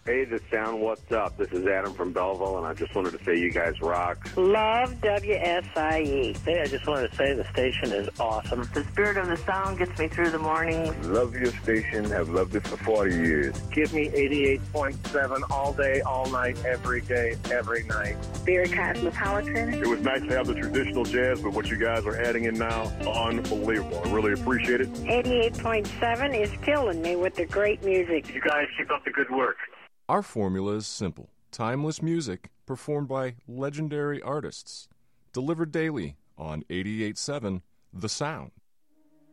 Hey, The Sound, what's up? This is Adam from Belleville, and I just wanted to say you guys rock. Love WSIE. Hey, I just wanted to say the station is awesome. The spirit of the sound gets me through the mornings. Love your station. Have loved it for 40 years. Give me 88.7 all day, all night, every day, every night. Very cosmopolitan. It was nice to have the traditional jazz, but what you guys are adding in now, unbelievable. I really appreciate it. 88.7 is killing me with the great music. You guys keep up the good work. Our formula is simple. Timeless music performed by legendary artists. Delivered daily on 88.7 The Sound.